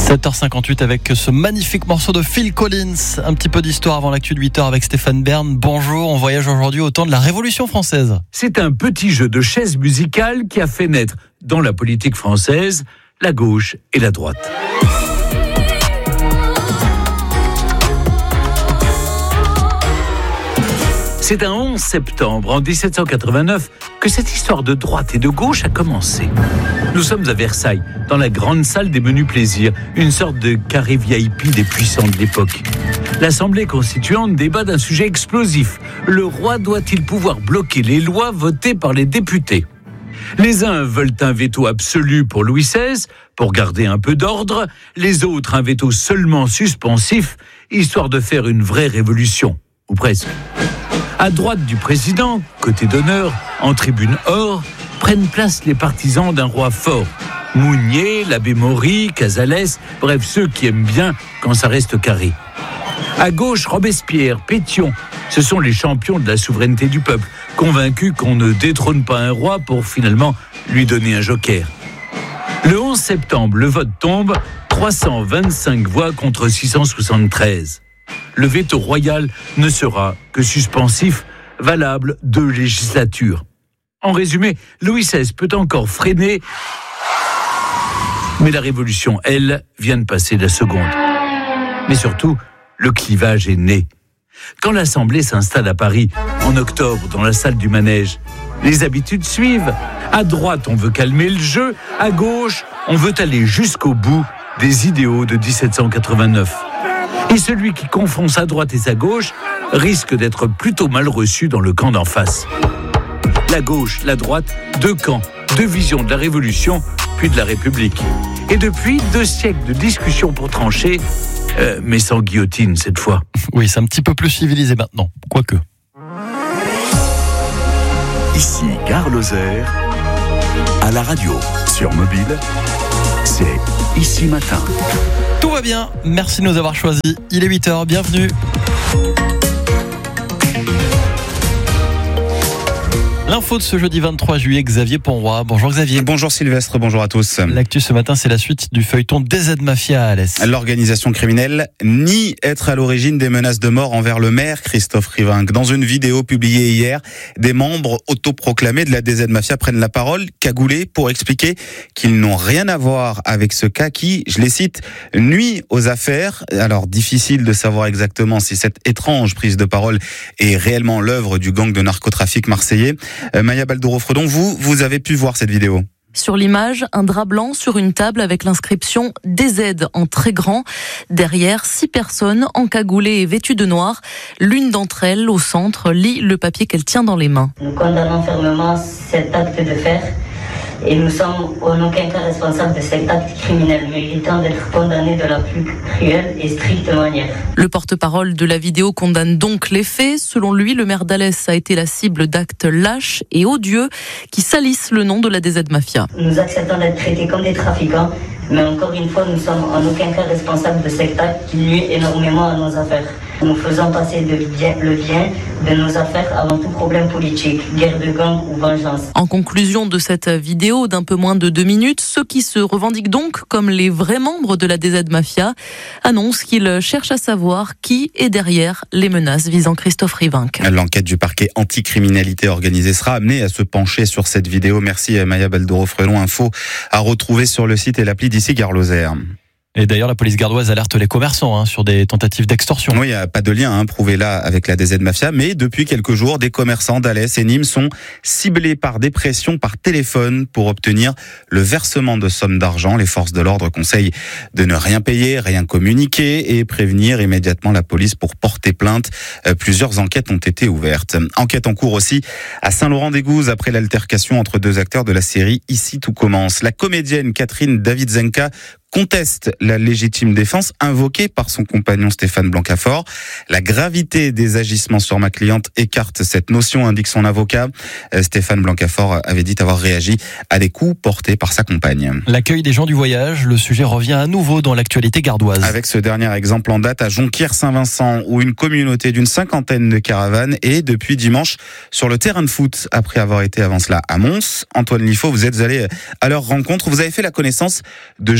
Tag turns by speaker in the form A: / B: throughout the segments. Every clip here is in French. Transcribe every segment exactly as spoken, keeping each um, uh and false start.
A: sept heures cinquante-huit avec ce magnifique morceau de Phil Collins. Un petit peu d'histoire avant l'actu de huit heures avec Stéphane Bern. Bonjour, on voyage aujourd'hui au temps de la Révolution française.
B: C'est un petit jeu de chaises musicales qui a fait naître, dans la politique française, la gauche et la droite. C'est un onze septembre en dix-sept cent quatre-vingt-neuf que cette histoire de droite et de gauche a commencé. Nous sommes à Versailles, dans la grande salle des menus plaisirs, une sorte de carré V I P des puissants de l'époque. L'Assemblée constituante débat d'un sujet explosif. Le roi doit-il pouvoir bloquer les lois votées par les députés ? Les uns veulent un veto absolu pour Louis seize, pour garder un peu d'ordre, les autres un veto seulement suspensif, histoire de faire une vraie révolution, ou presque. À droite du président, côté d'honneur, en tribune or, prennent place les partisans d'un roi fort. Mounier, l'abbé Maury, Casalès, bref, ceux qui aiment bien quand ça reste carré. À gauche, Robespierre, Pétion, ce sont les champions de la souveraineté du peuple, convaincus qu'on ne détrône pas un roi pour finalement lui donner un joker. Le onze septembre, le vote tombe, trois cent vingt-cinq voix contre six cent soixante-treize. Le veto royal ne sera que suspensif, valable deux législatures. En résumé, Louis seize peut encore freiner, mais la Révolution, elle, vient de passer la seconde. Mais surtout, le clivage est né. Quand l'Assemblée s'installe à Paris, en octobre, dans la salle du Manège, les habitudes suivent. À droite, on veut calmer le jeu. À gauche, on veut aller jusqu'au bout des idéaux de dix-sept cent quatre-vingt-neuf. Et celui qui confond sa droite et sa gauche risque d'être plutôt mal reçu dans le camp d'en face. La gauche, la droite, deux camps, deux visions de la Révolution, puis de la République. Et depuis, deux siècles de discussions pour trancher, euh, mais sans guillotine cette fois.
A: Oui, c'est un petit peu plus civilisé maintenant, quoique.
C: Ici Gare Lozère, à la radio, sur mobile, c'est Ici Matin.
A: Tout va bien, merci de nous avoir choisis. Il est huit heures, bienvenue. L'info de ce jeudi vingt-trois juillet, Xavier Ponroy. Bonjour Xavier.
D: Bonjour Sylvestre, bonjour à tous.
A: L'actu ce matin, c'est la suite du feuilleton D Z Mafia à Alès.
D: L'organisation criminelle nie être à l'origine des menaces de mort envers le maire Christophe Rivinc. Dans une vidéo publiée hier, des membres autoproclamés de la D Z Mafia prennent la parole, cagoulés, pour expliquer qu'ils n'ont rien à voir avec ce cas qui, je les cite, nuit aux affaires. Alors, difficile de savoir exactement si cette étrange prise de parole est réellement l'œuvre du gang de narcotrafic marseillais. Euh, Maya Baldoro-Fredon, vous, vous avez pu voir cette vidéo.
E: Sur l'image, un drap blanc sur une table avec l'inscription D Z en très grand. Derrière, six personnes encagoulées et vêtues de noir. L'une d'entre elles, au centre, lit le papier qu'elle tient dans les mains.
F: Nous condamnons fermement cet acte de fer et nous sommes en aucun cas responsables de cet acte criminel, méritant d'être condamné de la plus cruelle et stricte manière.
E: Le porte-parole de la vidéo condamne donc les faits. Selon lui, le maire d'Alès a été la cible d'actes lâches et odieux qui salissent le nom de la D Z Mafia.
F: Nous acceptons d'être traités comme des trafiquants, mais encore une fois, nous sommes en aucun cas responsables de cet acte qui nuit énormément à nos affaires. Nous faisons passer de bien, le bien de nos affaires avant tout problème politique, guerre de gang ou vengeance.
E: En conclusion de cette vidéo d'un peu moins de deux minutes, ceux qui se revendiquent donc comme les vrais membres de la D Z Mafia annoncent qu'ils cherchent à savoir qui est derrière les menaces visant Christophe Rivinc.
D: L'enquête du parquet anticriminalité organisée sera amenée à se pencher sur cette vidéo. Merci Maya Baldoro-Fredon. Info à retrouver sur le site et l'appli d'Ici Gare Lozère.
A: Et d'ailleurs, la police gardoise alerte les commerçants hein, sur des tentatives d'extorsion.
D: Oui, il n'y a pas de lien hein, prouvé là avec la D Z Mafia, mais depuis quelques jours, des commerçants d'Alès et Nîmes sont ciblés par des pressions par téléphone pour obtenir le versement de sommes d'argent. Les forces de l'ordre conseillent de ne rien payer, rien communiquer et prévenir immédiatement la police pour porter plainte. Euh, plusieurs enquêtes ont été ouvertes. Enquête en cours aussi à Saint-Laurent-des-Gouzes après l'altercation entre deux acteurs de la série Ici tout commence. La comédienne Catherine Davidzenka conteste la légitime défense invoquée par son compagnon Stéphane Blancafort. La gravité des agissements sur ma cliente écarte cette notion, indique son avocat. Stéphane Blancafort avait dit avoir réagi à des coups portés par sa compagne.
A: L'accueil des gens du voyage, le sujet revient à nouveau dans l'actualité gardoise.
D: Avec ce dernier exemple en date à Jonquière-Saint-Vincent, où une communauté d'une cinquantaine de caravanes est depuis dimanche sur le terrain de foot, après avoir été avant cela à Mons. Antoine Liffaut, vous êtes allé à leur rencontre. Vous avez fait la connaissance de Jean-Philippe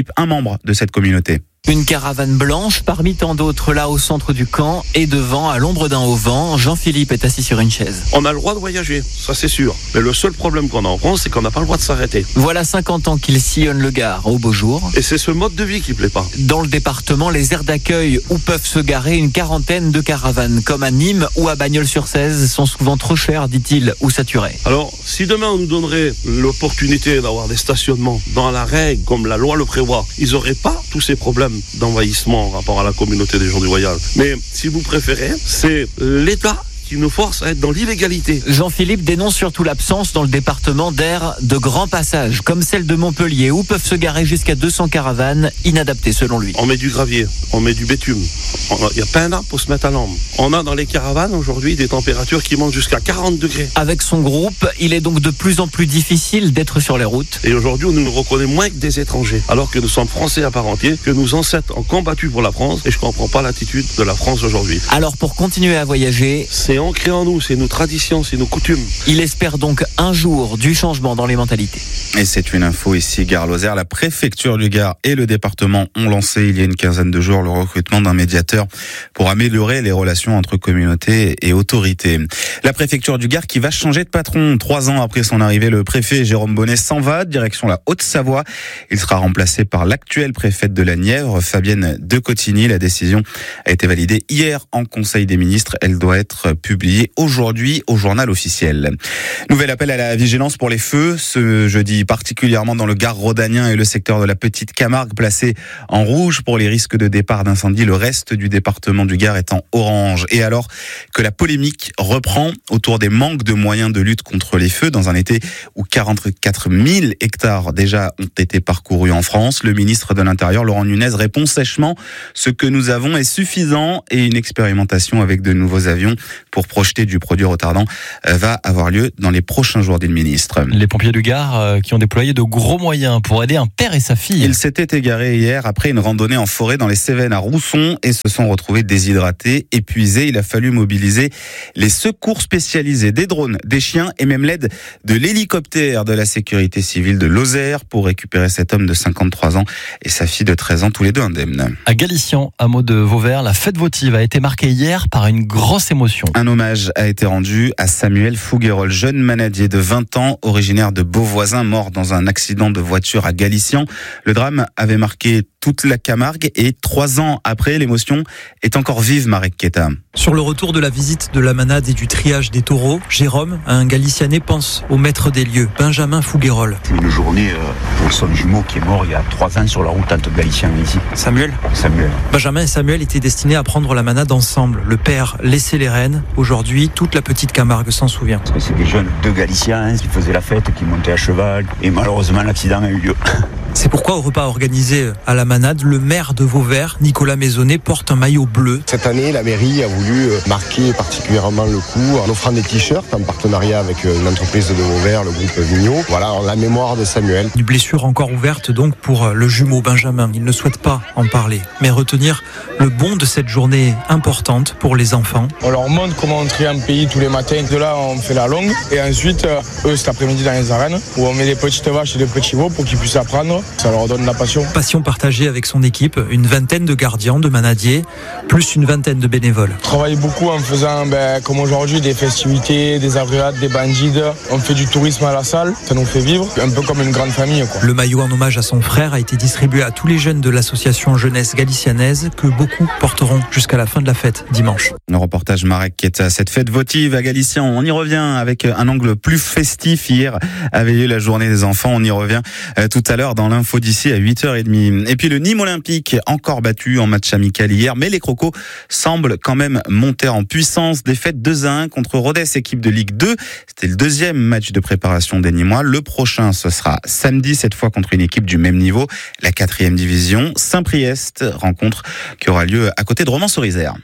D: Philippe, un membre de cette communauté.
G: Une caravane blanche parmi tant d'autres là au centre du camp et devant à l'ombre d'un auvent. Jean-Philippe est assis sur une chaise.
H: On a le droit de voyager, ça c'est sûr. Mais le seul problème qu'on a en France, c'est qu'on n'a pas le droit de s'arrêter.
G: Voilà cinquante ans qu'il sillonne le Gard au beau jour.
H: Et c'est ce mode de vie qui plaît pas.
G: Dans le département, les aires d'accueil où peuvent se garer une quarantaine de caravanes, comme à Nîmes ou à Bagnols-sur-Cèze, sont souvent trop chères, dit-il, ou saturées.
H: Alors, si demain on nous donnerait l'opportunité d'avoir des stationnements dans la règle, comme la loi le prévoit, ils n'auraient pas tous ces problèmes d'envahissement en rapport à la communauté des gens du voyage. Mais si vous préférez, c'est l'État qui nous force à être dans l'illégalité.
G: Jean-Philippe dénonce surtout l'absence dans le département d'aires de grands passages, comme celle de Montpellier, où peuvent se garer jusqu'à deux cents caravanes, inadaptées selon lui.
H: On met du gravier, on met du bitume. Il y a plein d'arbres pour se mettre à l'ombre. On a dans les caravanes aujourd'hui des températures qui montent jusqu'à quarante degrés.
G: Avec son groupe, il est donc de plus en plus difficile d'être sur les routes.
H: Et aujourd'hui, on nous reconnaît moins que des étrangers, alors que nous sommes Français à part entière, que nos ancêtres ont combattu pour la France, et je ne comprends pas l'attitude de la France aujourd'hui.
G: Alors pour continuer à voyager,
H: c'est ancré en nous, c'est nos traditions, c'est nos coutumes.
G: Il espère donc un jour du changement dans les mentalités.
D: Et c'est une info ici, Gare-Lozère. La préfecture du Gard et le département ont lancé il y a une quinzaine de jours le recrutement d'un médiateur pour améliorer les relations entre communautés et autorités. La préfecture du Gard qui va changer de patron. Trois ans après son arrivée, le préfet Jérôme Bonnet s'en va, direction la Haute-Savoie. Il sera remplacé par l'actuelle préfète de la Nièvre, Fabienne de Cotigny. La décision a été validée hier en Conseil des ministres. Elle doit être publiée aujourd'hui au journal officiel. Nouvel appel à la vigilance pour les feux, ce jeudi particulièrement dans le Gard rhodanien et le secteur de la Petite Camargue, placé en rouge pour les risques de départ d'incendie, le reste du département du Gard est en orange. Et alors que la polémique reprend autour des manques de moyens de lutte contre les feux dans un été où quarante-quatre mille hectares déjà ont été parcourus en France, le ministre de l'Intérieur Laurent Nunez répond sèchement: ce que nous avons est suffisant et une expérimentation avec de nouveaux avions pour projeter du produit retardant va avoir lieu dans les prochains jours, dit le ministre.
A: Les pompiers du Gard qui ont déployé de gros moyens pour aider un père et sa fille.
D: Ils s'étaient égarés hier après une randonnée en forêt dans les Cévennes à Rousson et se sont retrouvés déshydratés, épuisés. Il a fallu mobiliser les secours spécialisés, des drones, des chiens et même l'aide de l'hélicoptère de la sécurité civile de Lozère pour récupérer cet homme de cinquante-trois ans et sa fille de treize ans, tous les deux indemnes.
A: À Galician, hameau de Vauvert, la fête votive a été marquée hier par une grosse émotion.
D: Un hommage a été rendu à Samuel Fouguerolles, jeune manadier de vingt ans, originaire de Beauvoisin, mort dans un accident de voiture à Galician. Le drame avait marqué toute la Camargue et trois ans après, l'émotion est encore vive, Marek Keta.
I: Sur le retour de la visite de la manade et du triage des taureaux, Jérôme, un Galicianais, pense au maître des lieux, Benjamin Fouguerolles.
J: C'est une journée pour son jumeau qui est mort il y a trois ans sur la route entre Galiciens ici.
I: Samuel
J: Samuel.
I: Benjamin et Samuel étaient destinés à prendre la manade ensemble. Le père laissait les rênes. Aujourd'hui, toute la petite Camargue s'en souvient.
J: Parce que c'est des jeunes de Galiciens hein, qui faisaient la fête, qui montaient à cheval. Et malheureusement, l'accident a eu lieu.
I: C'est pourquoi au repas organisé à la manade, le maire de Vauvert, Nicolas Maisonnet, porte un maillot bleu.
K: Cette année, la mairie a voulu marquer particulièrement le coup en offrant des t-shirts en partenariat avec une entreprise de Vauvert, le groupe Vigneault. Voilà, en la mémoire de Samuel.
I: Une blessure encore ouverte donc pour le jumeau Benjamin. Il ne souhaite pas en parler, mais retenir le bon de cette journée importante pour les enfants.
L: On leur montre comment entrer en pays tous les matins. De là, on fait la longue. Et ensuite, eux, cet après-midi dans les arènes, où on met des petites vaches et des petits veaux pour qu'ils puissent apprendre. Ça leur donne de la passion.
I: Passion partagée avec son équipe, une vingtaine de gardiens, de manadiers, plus une vingtaine de bénévoles.
L: On travaille beaucoup en faisant, ben, comme aujourd'hui, des festivités, des agréades, des bandides. On fait du tourisme à la salle, ça nous fait vivre, un peu comme une grande famille, quoi.
I: Le maillot en hommage à son frère a été distribué à tous les jeunes de l'association Jeunesse Galicianaise que beaucoup porteront jusqu'à la fin de la fête, dimanche.
D: Le reportage Marek qui est à cette fête votive à Galician. On y revient avec un angle plus festif. Hier avait eu la journée des enfants. On y revient tout à l'heure dans l'info d'ici à huit heures trente. Et puis le Nîmes Olympique, encore battu en match amical hier, mais les Crocos semblent quand même monter en puissance. Défaite deux à un contre Rodez, équipe de Ligue deux. C'était le deuxième match de préparation des Nîmois. Le prochain, ce sera samedi, cette fois contre une équipe du même niveau, la quatrième division, Saint-Priest, rencontre qui aura lieu à côté de Romans-sur-Isère.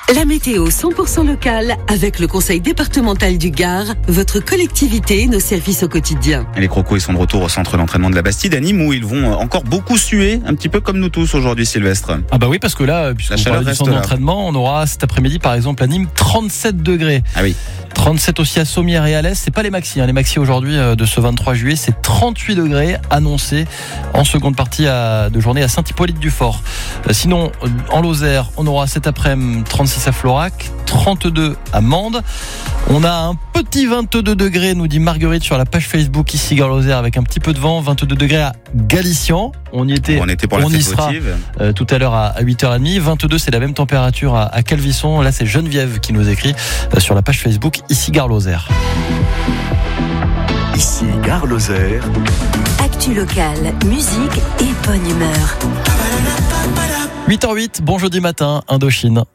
M: La météo cent pour cent locale avec le conseil départemental du Gard, votre collectivité, nos services au quotidien.
D: Les Crocos, ils sont de retour au centre d'entraînement de la Bastide à Nîmes où ils vont encore beaucoup suer, un petit peu comme nous tous aujourd'hui, Sylvestre.
A: Ah bah oui, parce que là, puisqu'on parle du centre d'entraînement, on aura cet après-midi par exemple à Nîmes trente-sept degrés.
D: Ah oui.
A: trente-sept aussi à Sommières et à l'Est, c'est pas les maxi, hein. Les maxi aujourd'hui de ce vingt-trois juillet, c'est trente-huit degrés annoncés en seconde partie de journée à Saint-Hippolyte-du-Fort. Sinon, en Lozère, on aura cet après-midi trente-six à Florac, trente-deux à Mende. On a un petit vingt-deux degrés, nous dit Marguerite sur la page Facebook ici Gare Lozère avec un petit peu de vent, vingt-deux degrés à Galician. On y était,
D: on était pour la
A: on
D: fête
A: y sera
D: votive.
A: Euh, tout à l'heure à, à huit heures trente. vingt-deux, c'est la même température à, à Calvisson. Là, c'est Geneviève qui nous écrit euh, sur la page Facebook ici Gare Lozère.
C: Ici Gare Lozère.
N: Actu locale, musique et bonne humeur.
A: huit heures huit, bon jeudi matin, Indochine.